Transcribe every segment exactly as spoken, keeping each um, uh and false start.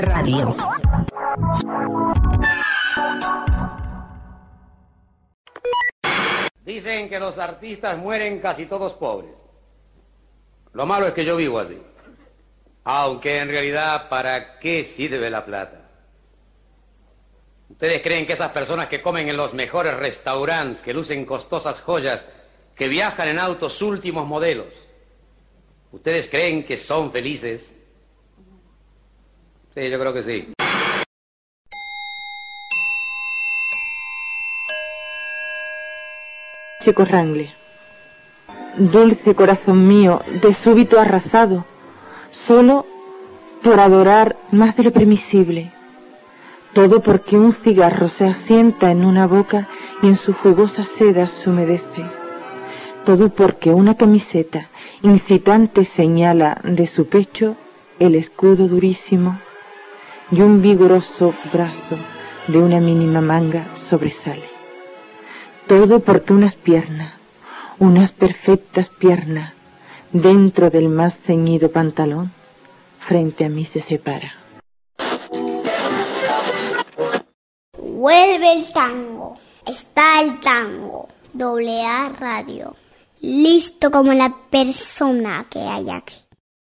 Radio. Dicen que los artistas mueren casi todos pobres. Lo malo es que yo vivo así. Aunque en realidad, ¿para qué sirve la plata? ¿Ustedes creen que esas personas que comen en los mejores restaurantes, que lucen costosas joyas, que viajan en autos últimos modelos, ¿ustedes creen que son felices? Sí, yo creo que sí. Chico Rangle, dulce corazón mío, de súbito arrasado, solo por adorar más de lo permisible. Todo porque un cigarro se asienta en una boca y en su jugosa seda se humedece. Todo porque una camiseta incitante señala de su pecho el escudo durísimo y un vigoroso brazo de una mínima manga sobresale. Todo porque unas piernas, unas perfectas piernas, dentro del más ceñido pantalón, frente a mí se separa. Vuelve el tango, está el tango, doble A Radio, listo como la persona que hay aquí.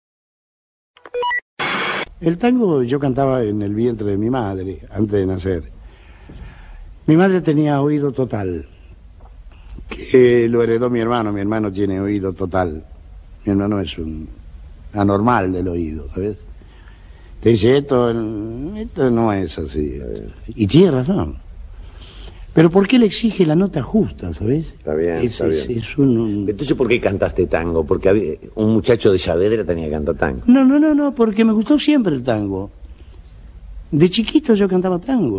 El tango yo cantaba en el vientre de mi madre, antes de nacer. Mi madre tenía oído total, que lo heredó mi hermano. Mi hermano tiene oído total. Mi hermano es un anormal del oído, ¿sabes? Te dice, esto, esto no es así. Y tiene razón. Pero ¿por qué le exige la nota justa, sabes? Está bien, es, está es, bien. Es un, un... Entonces, ¿por qué cantaste tango? Porque había, un muchacho de Saavedra tenía que cantar tango. No, no, no, no, porque me gustó siempre el tango. De chiquito yo cantaba tango.